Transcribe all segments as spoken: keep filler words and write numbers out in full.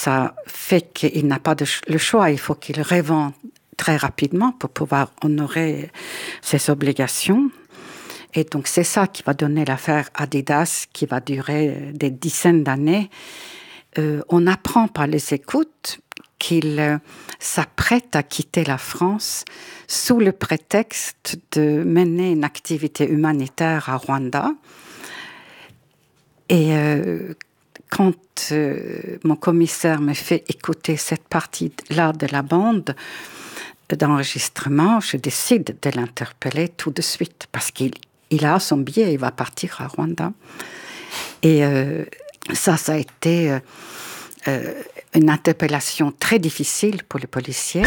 ça fait qu'il n'a pas de ch- le choix. Il faut qu'il revende très rapidement pour pouvoir honorer ses obligations. Et donc, c'est ça qui va donner l'affaire Adidas, qui va durer des dizaines d'années. Euh, on apprend par les écoutes qu'il euh, s'apprête à quitter la France sous le prétexte de mener une activité humanitaire à Rwanda. Et euh, quand euh, mon commissaire me fait écouter cette partie-là de la bande d'enregistrement, je décide de l'interpeller tout de suite parce qu'il il a son billet, il va partir à Rwanda. Et euh, ça, ça a été euh, euh, une interpellation très difficile pour les policiers.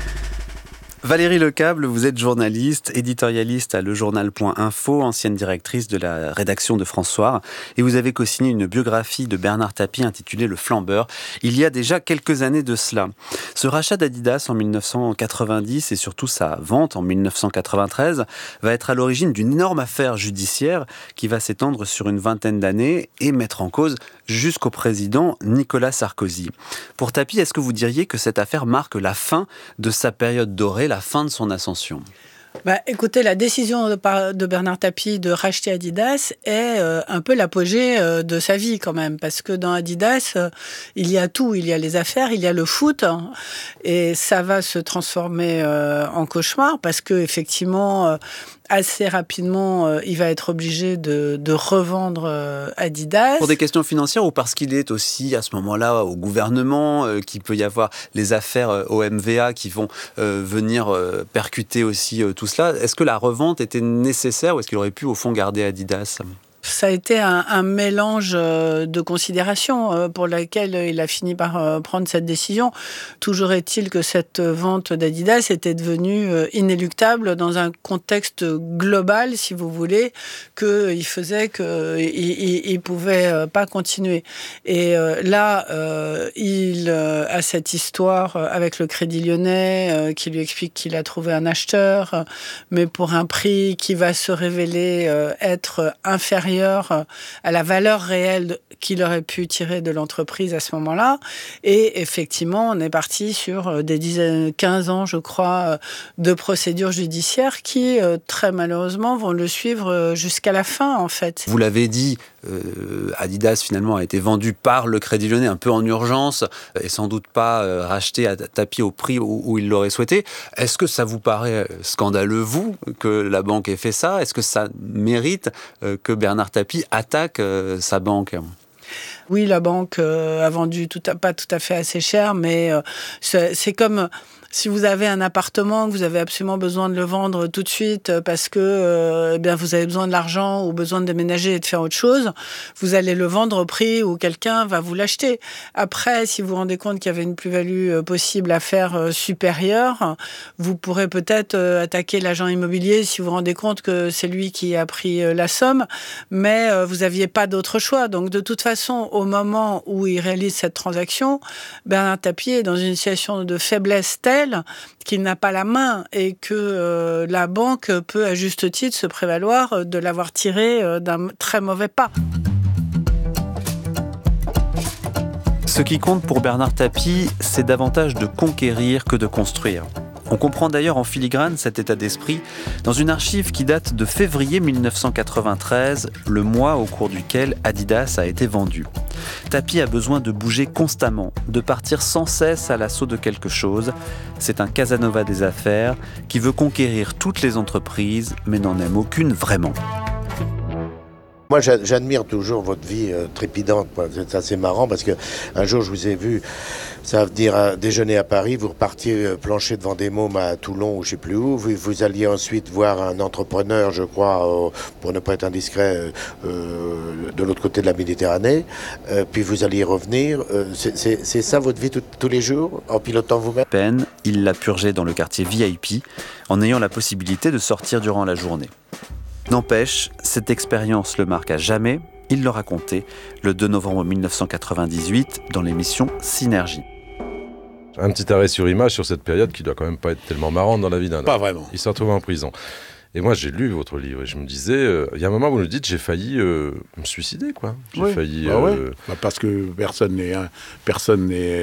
Valérie Lecable, vous êtes journaliste, éditorialiste à lejournal point info, ancienne directrice de la rédaction de François, et vous avez co-signé une biographie de Bernard Tapie intitulée Le Flambeur, il y a déjà quelques années de cela. Ce rachat d'Adidas en dix-neuf cent quatre-vingt-dix et surtout sa vente en dix-neuf cent quatre-vingt-treize va être à l'origine d'une énorme affaire judiciaire qui va s'étendre sur une vingtaine d'années et mettre en cause jusqu'au président Nicolas Sarkozy. Pour Tapie, est-ce que vous diriez que cette affaire marque la fin de sa période dorée, la fin de son ascension? Bah, écoutez, la décision de Bernard Tapie de racheter Adidas est euh, un peu l'apogée euh, de sa vie quand même, parce que dans Adidas, euh, il y a tout, il y a les affaires, il y a le foot, hein, et ça va se transformer euh, en cauchemar, parce que effectivement, euh, assez rapidement, euh, il va être obligé de, de revendre euh, Adidas. Pour des questions financières ou parce qu'il est aussi à ce moment-là au gouvernement, euh, qu'il peut y avoir les affaires euh, O M V A qui vont euh, venir euh, percuter aussi euh, tout cela. Est-ce que la revente était nécessaire ou est-ce qu'il aurait pu au fond garder Adidas ? Ça a été un, un mélange de considérations pour laquelle il a fini par prendre cette décision. Toujours est-il que cette vente d'Adidas était devenue inéluctable dans un contexte global, si vous voulez, qu'il faisait qu'il ne pouvait pas continuer. Et là, il a cette histoire avec le Crédit Lyonnais qui lui explique qu'il a trouvé un acheteur, mais pour un prix qui va se révéler être inférieur à la valeur réelle qu'il aurait pu tirer de l'entreprise à ce moment-là. Et effectivement, on est parti sur des dizaines, quinze ans, je crois, de procédures judiciaires qui, très malheureusement, vont le suivre jusqu'à la fin, en fait. Vous l'avez dit, euh, Adidas, finalement, a été vendu par le Crédit Lyonnais un peu en urgence et sans doute pas euh, racheté à Tapie au prix où, où il l'aurait souhaité. Est-ce que ça vous paraît scandaleux, vous, que la banque ait fait ça ? Est-ce que ça mérite euh, que Bernard Tapie attaque euh, sa banque ? Oui, la banque euh, a vendu tout à, pas tout à fait assez cher, mais euh, c'est, c'est comme si vous avez un appartement, que vous avez absolument besoin de le vendre tout de suite parce que euh, eh bien, vous avez besoin de l'argent ou besoin de déménager et de faire autre chose, vous allez le vendre au prix où quelqu'un va vous l'acheter. Après, si vous vous rendez compte qu'il y avait une plus-value possible à faire euh, supérieure, vous pourrez peut-être euh, attaquer l'agent immobilier si vous vous rendez compte que c'est lui qui a pris euh, la somme, mais euh, vous n'aviez pas d'autre choix. Donc, de toute façon, au moment où il réalise cette transaction, Bernard Tapie est dans une situation de faiblesse telle qu'il n'a pas la main et que euh, la banque peut à juste titre se prévaloir de l'avoir tiré euh, d'un très mauvais pas. Ce qui compte pour Bernard Tapie, c'est davantage de conquérir que de construire. On comprend d'ailleurs en filigrane cet état d'esprit dans une archive qui date de février dix-neuf cent quatre-vingt-treize, le mois au cours duquel Adidas a été vendu. Tapie a besoin de bouger constamment, de partir sans cesse à l'assaut de quelque chose. C'est un Casanova des affaires qui veut conquérir toutes les entreprises, mais n'en aime aucune vraiment. Moi, j'admire toujours votre vie euh, trépidante. C'est assez marrant parce qu'un jour, je vous ai vu, ça veut dire un déjeuner à Paris, vous repartiez euh, plancher devant des mômes à Toulon ou je ne sais plus où. Vous, vous alliez ensuite voir un entrepreneur, je crois, euh, pour ne pas être indiscret, euh, de l'autre côté de la Méditerranée. Euh, puis vous alliez revenir. Euh, c'est, c'est, c'est ça votre vie tout, tous les jours, en pilotant vous-même ? Peine, il l'a purgé dans le quartier V I P, en ayant la possibilité de sortir durant la journée. N'empêche, cette expérience le marque à jamais, il le racontait le deux novembre dix-neuf cent quatre-vingt-dix-huit dans l'émission Synergie. Un petit arrêt sur image sur cette période qui doit quand même pas être tellement marrante dans la vie d'un homme. Pas vraiment. Il s'est retrouvé en prison. Et moi, j'ai lu votre livre et je me disais, euh, il y a un moment où vous nous dites, j'ai failli euh, me suicider, quoi. J'ai oui. failli... Bah euh... ouais. Bah parce que personne n'est, hein, personne n'est